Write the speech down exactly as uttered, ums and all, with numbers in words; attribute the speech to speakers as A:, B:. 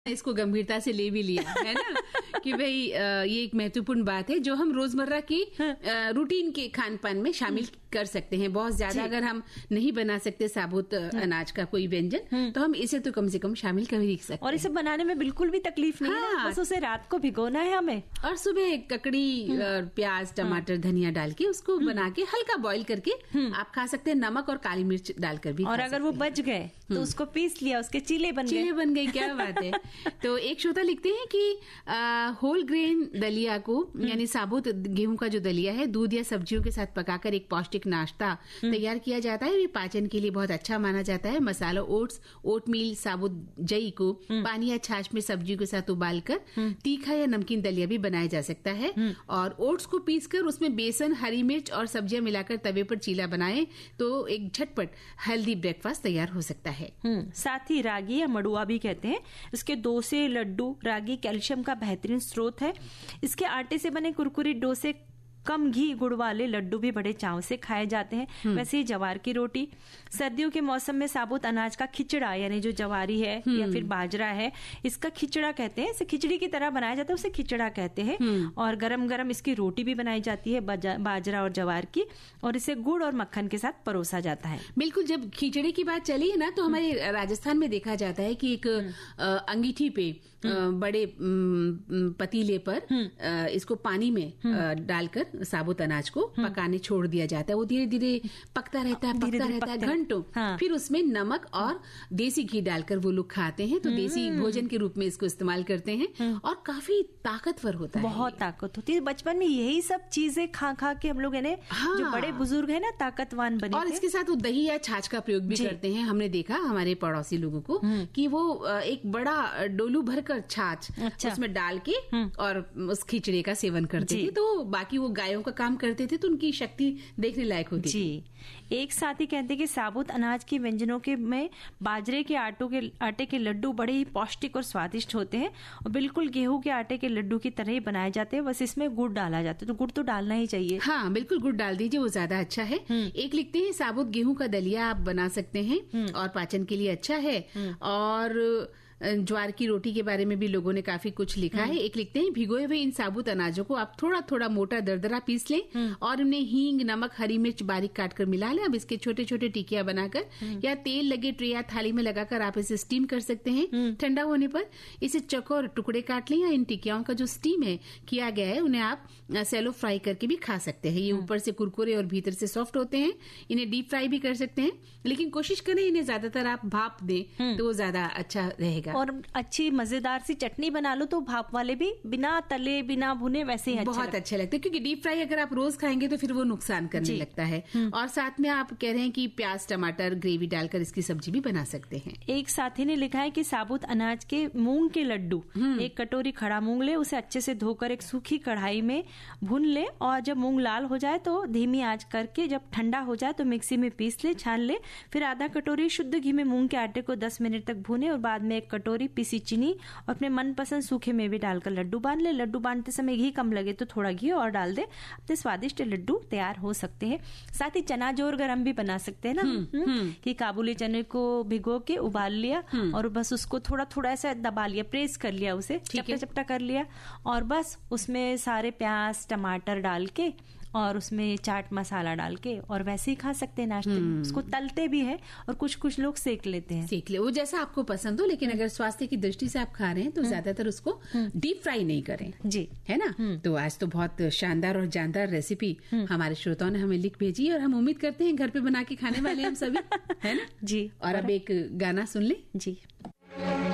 A: इसको गंभीरता से ले भी लिया है ना कि भाई ये एक महत्वपूर्ण बात है जो हम रोजमर्रा की रूटीन के खान पान में शामिल कर सकते हैं। बहुत ज्यादा अगर हम नहीं बना सकते साबुत अनाज का कोई व्यंजन तो हम इसे तो कम से कम शामिल कर ही सकते हैं।
B: और इसे बनाने में बिल्कुल भी तकलीफ नहीं है, बस उसे रात को भिगोना है हमें और
A: सुबह ककड़ी प्याज टमाटर धनिया डाल के उसको बना के हल्का बॉईल करके आप खा सकते हैं, नमक और काली मिर्च डालकर भी।
B: और अगर वो बच गए तो उसको पीस लिया, उसके चीले बन गए
A: चीले बन गए क्या बात है। तो एक श्रोता लिखते हैं कि आ, होल ग्रेन दलिया को यानी साबुत गेहूं का जो दलिया है दूध या सब्जियों के साथ पकाकर एक पौष्टिक नाश्ता तैयार किया जाता है। ये पाचन के लिए बहुत अच्छा माना जाता है। मसाला ओट्स ओटमील साबुत जई को पानी या छाछ में सब्जियों के साथ उबालकर तीखा या नमकीन दलिया भी बनाया जा सकता है। और ओट्स को पीसकर उसमें बेसन हरी मिर्च और सब्जियां मिलाकर तवे पर चीला बनाए तो एक झटपट हेल्दी ब्रेकफास्ट तैयार हो सकता है।
B: साथ ही रागी या मड़ुआ भी कहते हैं, इसके डोसे लड्डू। रागी कैल्शियम का बेहतरीन स्रोत है। इसके आटे से बने कुरकुरी डोसे कम घी गुड़ वाले लड्डू भी बड़े चाव से खाए जाते हैं। वैसे ही जवार की रोटी, सर्दियों के मौसम में साबुत अनाज का खिचड़ा यानी जो जवारी है या फिर बाजरा है इसका खिचड़ा कहते हैं। इसे खिचड़ी की तरह बनाया जाता है, उसे खिचड़ा कहते हैं। और गरम गरम इसकी रोटी भी बनाई जाती है बाजरा और जवार की, और इसे गुड़ और मक्खन के साथ परोसा जाता है।
A: बिल्कुल, जब खिचड़ी की बात चली है ना तो हमारे राजस्थान में देखा जाता है कि एक अंगीठी पे बड़े पतीले पर इसको पानी में डालकर साबुत अनाज को पकाने छोड़ दिया जाता है। वो धीरे धीरे पकता रहता है पकता रहता है घंटों। हाँ। फिर उसमें नमक और देसी घी डालकर वो लोग खाते हैं, तो देसी भोजन के रूप में इसको इस्तेमाल करते हैं और काफी ताकतवर होता है।
B: बहुत ताकत होती है। बचपन में यही सब चीजें खा खा के हम लोग है हाँ। जो बड़े बुजुर्ग है ना ताकतवान बने।
A: और इसके साथ वो दही या छाछ का प्रयोग भी करते हैं। हमने देखा हमारे पड़ोसी लोगों को कि वो एक बड़ा डोलू भरकर छाछ अच्छा। उसमें डाल के और उस खिचड़ी का सेवन करते थे। तो बाकी वो गायों का काम करते थे तो उनकी शक्ति देखने लायक होती
B: जी। थी। एक साथी कहते हैं कि साबुत अनाज के व्यंजनों के में बाजरे के आटों के आटे के लड्डू बड़े ही पौष्टिक और स्वादिष्ट होते हैं और बिल्कुल गेहूं के आटे के लड्डू की तरह ही बनाए जाते हैं, बस इसमें गुड़ डाला जाता है। तो गुड़ तो डालना ही चाहिए।
A: हाँ बिल्कुल, गुड़ डाल दीजिए, वो ज्यादा अच्छा है। एक लिखते हैं साबुत गेहूं का दलिया आप बना सकते हैं और पाचन के लिए अच्छा है। और ज्वार की रोटी के बारे में भी लोगों ने काफी कुछ लिखा है। एक लिखते हैं भिगोए हुए इन साबुत अनाजों को आप थोड़ा थोड़ा मोटा दरदरा पीस लें और उन्हें हींग नमक हरी मिर्च बारीक काट कर मिला लें। अब इसके छोटे छोटे टिकिया बनाकर या तेल लगे ट्रे या थाली में लगाकर आप इसे स्टीम कर सकते हैं। ठंडा होने पर इसे चौकोर टुकड़े काट लें या इन टिकियाओं का जो स्टीम है किया गया है उन्हें आप सैलो फ्राई करके भी खा सकते हैं। ये ऊपर से कुरकुरे और भीतर से सॉफ्ट होते हैं। इन्हें डीप फ्राई भी कर सकते हैं, लेकिन कोशिश करें इन्हें ज्यादातर आप भाप दें तो वो ज्यादा अच्छा रहेगा।
B: और अच्छी मजेदार सी चटनी बना लो तो भाप वाले भी बिना तले बिना भुने वैसे ही अच्छा
A: बहुत अच्छे लगते हैं, क्योंकि डीप फ्राई अगर आप रोज खाएंगे तो फिर वो नुकसान करने लगता है। और साथ में आप कह रहे हैं कि प्याज टमाटर ग्रेवी डालकर इसकी सब्जी भी बना सकते हैं।
B: एक साथी ने लिखा है कि साबुत अनाज के मूंग के लड्डू, एक कटोरी खड़ा मूंग ले, उसे अच्छे से धोकर एक सूखी कढ़ाई में भून ले और जब मूंग लाल हो जाए तो धीमी आंच करके जब ठंडा हो जाए तो मिक्सी में पीस ले, छान ले। फिर आधा कटोरी शुद्ध घी में मूंग के आटे को दस मिनट तक भूने और बाद में एक कटोरी पिसी चीनी और अपने मनपसंद सूखे मेवे डालकर लड्डू बांध ले। लड्डू बांधते समय घी कम लगे तो थोड़ा घी और डाल दे, अपने स्वादिष्ट लड्डू तैयार हो सकते हैं। साथ ही चना जोर गरम भी बना सकते हैं ना, हुँ, हुँ, कि काबुली चने को भिगो के उबाल लिया और बस उसको थोड़ा थोड़ा ऐसा दबा लिया, प्रेस कर लिया, उसे चपटा चपटा कर लिया और बस उसमें सारे प्याज टमाटर डाल के और उसमें चाट मसाला डाल के और वैसे ही खा सकते हैं नाश्ते में। उसको तलते भी है और कुछ कुछ लोग सेक लेते हैं।
A: सेक ले, वो जैसा आपको पसंद हो, लेकिन अगर स्वास्थ्य की दृष्टि से आप खा रहे हैं तो ज्यादातर उसको डीप फ्राई नहीं करें,
B: जी,
A: है ना। तो आज तो बहुत शानदार और जानदार रेसिपी हमारे श्रोताओं ने हमें लिख भेजी और हम उम्मीद करते हैं घर पे बना के खाने वाले हम सभी, है ना
B: जी।
A: और अब एक गाना सुन ले
B: जी।